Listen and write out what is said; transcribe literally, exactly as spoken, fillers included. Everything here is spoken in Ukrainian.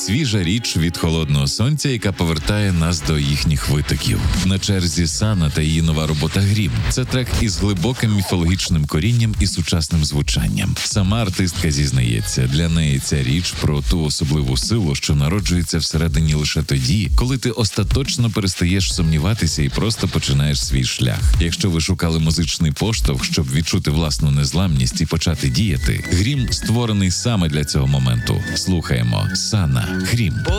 свіжа річ від холодного сонця, яка повертає нас до їхніх витоків. На черзі Сана та її нова робота «Грім». Це трек із глибоким міфологічним корінням і сучасним звучанням. Сама артистка зізнається, для неї ця річ про ту особливу силу, що народжується всередині лише тоді, коли ти остаточно перестаєш сумніватися і просто починаєш свій шлях. Якщо ви шукали музичний поштовх, щоб відчути власну незламність і почати діяти, «Грім» створений саме для цього моменту. Слухаємо Сана, «Грім».